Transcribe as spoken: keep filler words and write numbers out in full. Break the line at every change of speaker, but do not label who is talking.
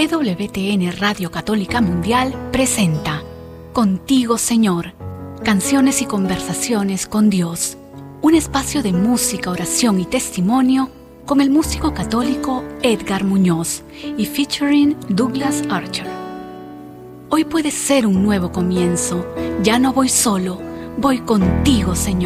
E W T N Radio Católica Mundial presenta Contigo, Señor, canciones y conversaciones con Dios, un espacio de música, oración y testimonio con el músico católico Edgar Muñoz y featuring Douglas Archer. Hoy puede ser un nuevo comienzo, ya no voy solo, voy contigo, Señor.